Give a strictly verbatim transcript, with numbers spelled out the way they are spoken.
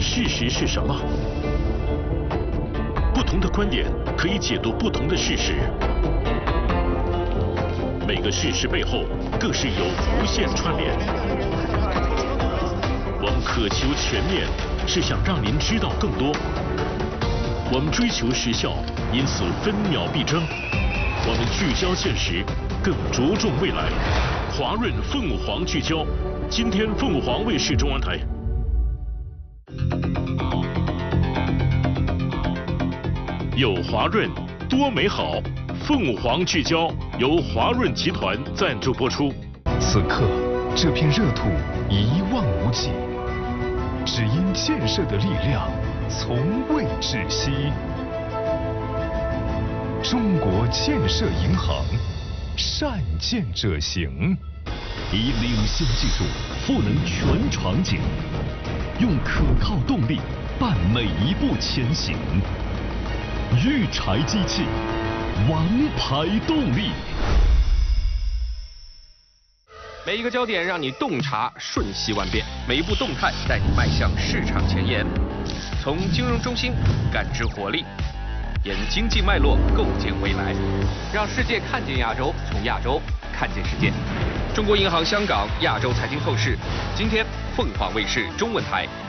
事实是什么？不同的观点可以解读不同的事实，每个事实背后更是有无限串联。我们渴求全面，是想让您知道更多。我们追求时效，因此分秒必争。我们聚焦现实，更着重未来。华润凤凰聚焦，今天凤凰卫视中央台。有华润，多美好。凤凰聚焦由华润集团赞助播出。 此刻，这片热土一望无际，只因建设的力量从未止息。中国建设银行，善建者行，以领先技术赋能全场景，用可靠动力伴每一步前行。育柴机器，王牌动力。 每一个焦点让你洞察瞬息万变，每一步动态带你迈向市场前沿。从金融中心感知活力，沿经济脉络构建未来，让世界看见亚洲，从亚洲看见世界。中国银行香港亚洲财经透视，今天凤凰卫视中文台